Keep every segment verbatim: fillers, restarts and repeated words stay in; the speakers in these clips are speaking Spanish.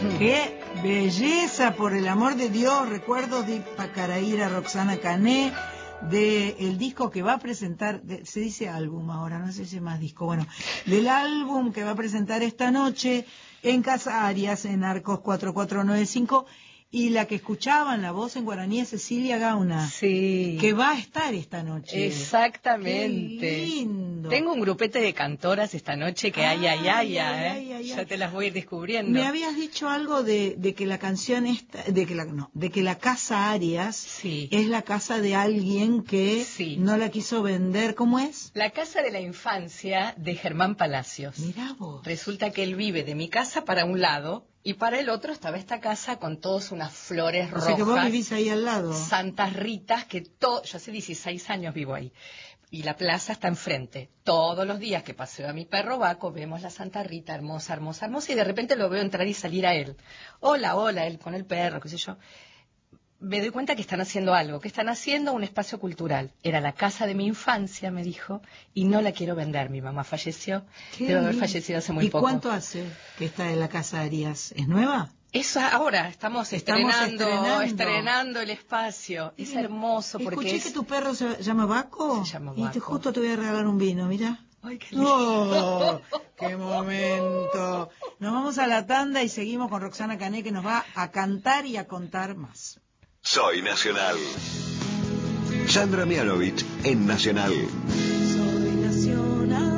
¡Qué belleza, por el amor de Dios! Recuerdos de Pacaraíra, Roxana Cané, del disco que va a presentar, de, se dice álbum ahora, no sé si es más disco, bueno, del álbum que va a presentar esta noche en Casa Arias, en Arcos cuatro cuatro nueve cinco, y la que escuchaban la voz en guaraní es Cecilia Gauna, sí, que va a estar esta noche. Exactamente. ¡Qué lindo! Tengo un grupete de cantoras esta noche que ay, ay, ay, ay, ay, ¿eh? ay, ay, Ya ay. te las voy a ir descubriendo. Me habías dicho algo de, de que la canción esta, de que la no, de que la Casa Arias sí. es la casa de alguien que sí. no la quiso vender. ¿Cómo es? La casa de la infancia de Germán Palacios. Mirá vos. Resulta que él vive de mi casa para un lado y para el otro estaba esta casa con todas unas flores o rojas. O sea que vos vivís ahí al lado. Santas Ritas, que todo, yo hace dieciséis años vivo ahí. Y la plaza está enfrente. Todos los días que paseo a mi perro Baco, vemos la Santa Rita, hermosa, hermosa, hermosa, y de repente lo veo entrar y salir a él. Hola, hola, él con el perro, qué sé yo. Me doy cuenta que están haciendo algo, que están haciendo un espacio cultural. Era la casa de mi infancia, me dijo, y no la quiero vender. Mi mamá falleció, debe haber fallecido hace muy ¿Y poco. ¿Y cuánto hace que está en la Casa Arias? ¿Es nueva? Es ahora, estamos, estamos estrenando, estrenando estrenando el espacio. Es Mira, hermoso porque escuché es... que tu perro se llama Baco. Se llama Y Baco. te, justo te voy a regalar un vino, mira. ¡Ay, qué lindo! ¡Oh, qué momento! Nos vamos a la tanda y seguimos con Roxana Cané, que nos va a cantar y a contar más. Soy Nacional. Sandra Mianovich en Nacional. Soy Nacional.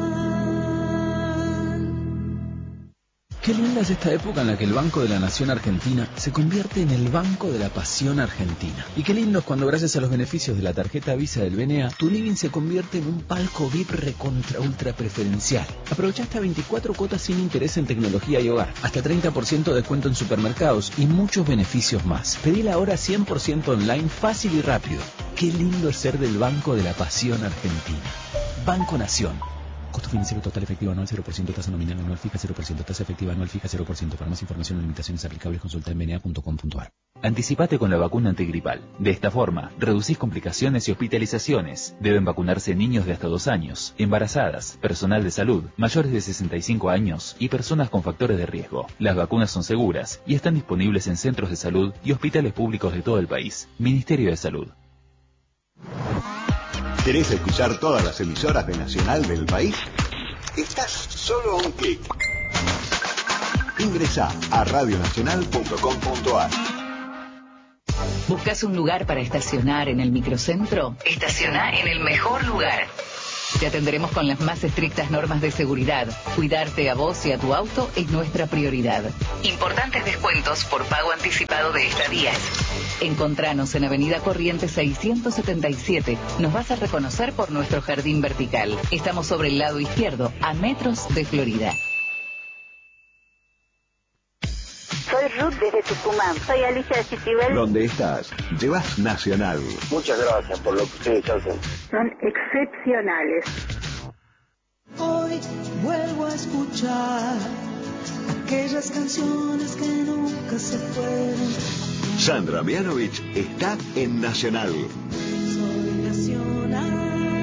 Qué linda es esta época en la que el Banco de la Nación Argentina se convierte en el Banco de la Pasión Argentina. Y qué lindo es cuando gracias a los beneficios de la tarjeta Visa del B N A, tu living se convierte en un palco V I P recontra ultra preferencial. Aprovecha hasta veinticuatro cuotas sin interés en tecnología y hogar, hasta treinta por ciento de descuento en supermercados y muchos beneficios más. Pedila ahora cien por ciento online, fácil y rápido. Qué lindo es ser del Banco de la Pasión Argentina. Banco Nación. Costo financiero total efectivo anual cero por ciento, tasa nominal anual fija cero por ciento, tasa efectiva anual fija cero por ciento. Para más información o limitaciones aplicables consulta en b n a punto com punto a r. Anticipate con la vacuna antigripal. De esta forma, reducís complicaciones y hospitalizaciones. Deben vacunarse niños de hasta dos años, embarazadas, personal de salud, mayores de sesenta y cinco años y personas con factores de riesgo. Las vacunas son seguras y están disponibles en centros de salud y hospitales públicos de todo el país. Ministerio de Salud. ¿Querés escuchar todas las emisoras de Nacional del país? Estás solo a un clic. Ingresá a radio nacional punto com punto a r. ¿Buscas un lugar para estacionar en el microcentro? Estaciona en el mejor lugar. Te atenderemos con las más estrictas normas de seguridad. Cuidarte a vos y a tu auto es nuestra prioridad. Importantes descuentos por pago anticipado de estadías. Encontranos en Avenida Corrientes seiscientos setenta y siete. Nos vas a reconocer por nuestro jardín vertical. Estamos sobre el lado izquierdo, a metros de Florida. Soy Ruth desde Tucumán. Soy Alicia de Citibel. ¿Dónde estás? Llevas Nacional. Muchas gracias por lo que ustedes hacen. Son excepcionales. Hoy vuelvo a escuchar aquellas canciones que nunca se fueron. Sandra Mianovich está en Nacional. Soy Nacional.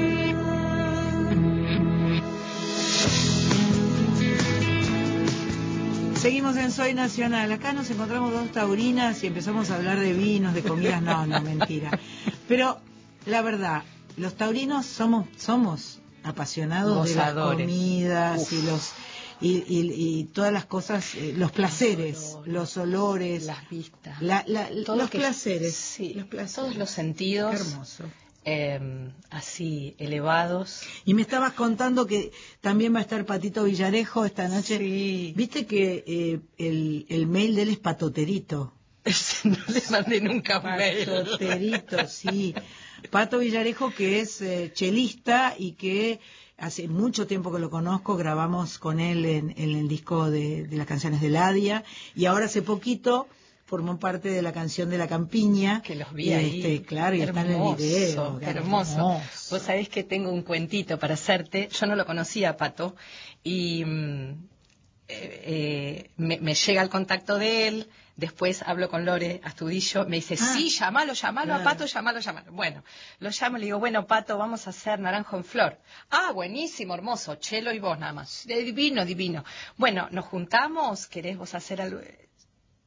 Seguimos en Soy Nacional. Acá nos encontramos dos taurinas y empezamos a hablar de vinos, de comidas. No, no, mentira. Pero la verdad, los taurinos somos somos apasionados Gozadores. de las comidas Uf. y los y, y, y todas las cosas, eh, los placeres, los olores, las vistas, la, la, todo los que, placeres, sí, los placeres, todos los sentidos. Qué hermoso. Eh, así elevados. Y me estabas contando que también va a estar Patito Villarejo esta noche. Sí. Viste que eh, el, el mail de él es Patoterito. No le mandé nunca un mail. Patoterito, sí. Pato Villarejo, que es eh, chelista y que hace mucho tiempo que lo conozco, grabamos con él en, en el disco de, de las canciones de Ladia, y ahora hace poquito formó parte de la canción de La Campiña. Que los vi y ahí. este, claro, y está en el video. Qué hermoso. hermoso. Vos sabés que tengo un cuentito para hacerte. Yo no lo conocía, Pato, y mm, eh, eh, me, me llega el contacto de él. Después hablo con Lore Astudillo, me dice, ah, sí, llamalo, llamalo claro. a Pato, llamalo, llamalo. Bueno, lo llamo y le digo, bueno, Pato, vamos a hacer Naranjo en Flor. Ah, buenísimo, hermoso, Chelo y vos nada más. Divino, divino. Bueno, nos juntamos, ¿querés vos hacer algo?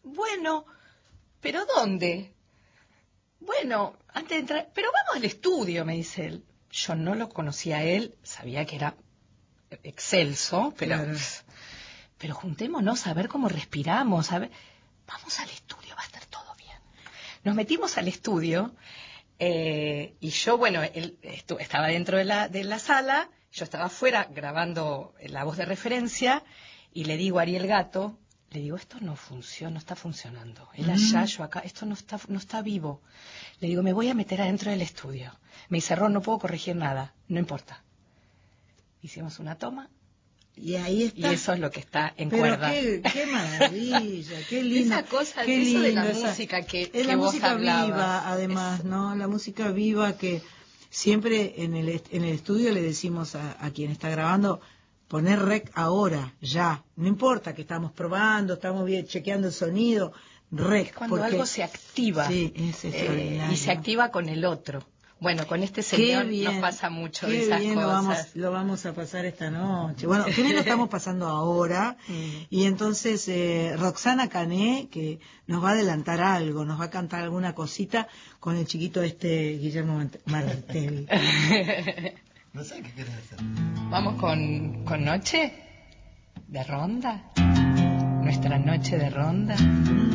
bueno, ¿pero dónde? Bueno, antes de entrar, pero vamos al estudio, me dice él. Yo no lo conocía a él, sabía que era excelso, pero, claro. pero juntémonos a ver cómo respiramos, a ver, vamos al estudio, va a estar todo bien. Nos metimos al estudio eh, y yo, bueno, él estu- estaba dentro de la, de la sala, yo estaba afuera grabando la voz de referencia y le digo a Ariel Gato, le digo, esto no funciona, no está funcionando. Él allá, yo acá, esto no está, no está vivo. Le digo, me voy a meter adentro del estudio. Me dice, Ron, no puedo corregir nada, no importa. Hicimos una toma. Y ahí está. Y eso es lo que está en Pero cuerda. Qué, qué maravilla, qué lindo. Esa cosa, qué eso de la esa, música que, es que la vos música hablabas. viva, además, es... ¿no? La música viva que siempre en el, en el estudio le decimos a, a quien está grabando, poner rec ahora, ya. No importa que estamos probando, estamos bien, chequeando el sonido, rec. Es cuando porque... algo se activa. Sí, es extraordinario. Eh, y se activa con el otro. Bueno, con este señor nos pasa mucho de esas bien cosas. Lo vamos, lo vamos a pasar esta noche. Bueno, qué bien lo estamos pasando ahora. Mm. Y entonces eh, Roxana Cané, que nos va a adelantar algo, nos va a cantar alguna cosita con el chiquito este Guillermo Martel. No sé qué querés hacer. Vamos con, con Noche de Ronda. Nuestra Noche de Ronda.